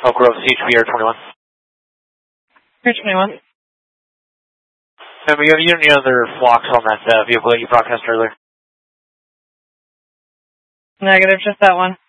Oak Grove, CHP, Air 21. Air 21. You have any other flocks on that vehicle that you broadcast earlier? Negative, just that one.